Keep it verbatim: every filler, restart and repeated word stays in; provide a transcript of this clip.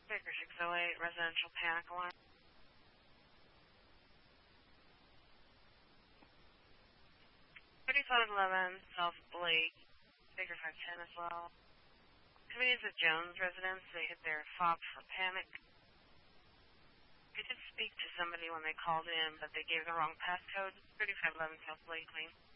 Baker six oh eight, residential panic alarm. thirty-five eleven, South Blake, Baker five ten as well. Convenience at Jones residence, they hit their fob for panic. I did speak to somebody when they called in, but they gave the wrong passcode. thirty-five eleven South Blake, clean.